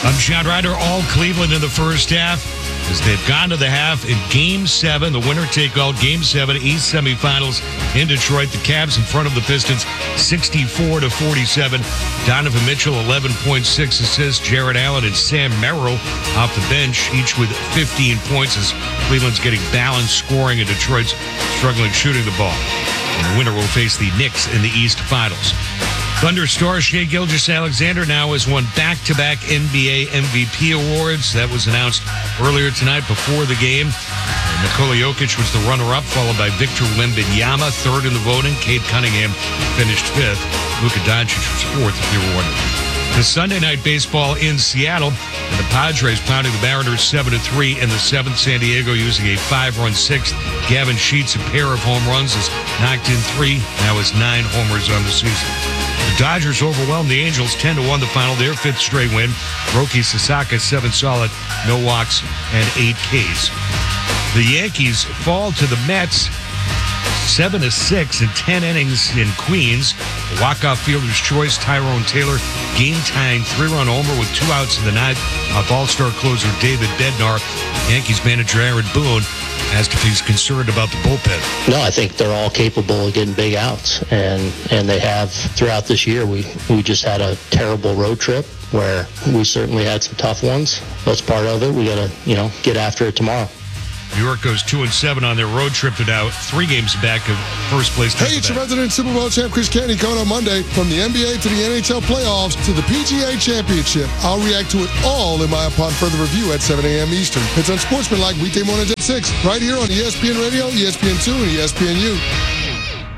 I'm John Ryder. All Cleveland in the first half as they've gone to the half in Game 7. The winner-take-all Game 7 East semifinals in Detroit. The Cavs in front of the Pistons 64-47. Donovan Mitchell 11.6 assists. Jared Allen and Sam Merrill off the bench, each with 15 points as Cleveland's getting balanced scoring and Detroit's struggling shooting the ball. And the winner will face the Knicks in the East Finals. Thunder star Shai Gilgeous-Alexander now has won back-to-back NBA MVP awards. That was announced earlier tonight before the game. Nikola Jokic was the runner-up, followed by Victor Wembanyama, third in the voting. Cade Cunningham finished fifth. Luka Doncic was fourth, if you were wondering. The Sunday night baseball in Seattle, and the Padres pounding the Mariners 7-3 in the seventh. San Diego using a 5-run sixth. Gavin Sheets, a pair of home runs, has knocked in 3. Now has 9 homers on the season. The Dodgers overwhelmed the Angels 10-1 the final, their 5th straight win. Roki Sasaka 7 solid, no walks, and 8 Ks. The Yankees fall to the Mets 7-6 in 10 innings in Queens. The walk-off fielder's choice, Tyrone Taylor, game-tying 3-run homer with 2 outs in the ninth off All-Star closer David Bednar. Yankees manager Aaron Boone asked if he's concerned about the bullpen. No, I think they're all capable of getting big outs, and they have throughout this year. We just had a terrible road trip where we certainly had some tough ones. That's part of it. We got to, get after it tomorrow. New York goes 2-7 on their road trip to now 3 games back of first place. Hey, it's your resident Super Bowl champ Chris Canty coming on Monday. From the NBA to the NHL playoffs to the PGA Championship, I'll react to it all in my Upon Further Review at 7 a.m. Eastern. It's Unsportsmanlike weekday mornings at 6, right here on ESPN Radio, ESPN2, and ESPNU.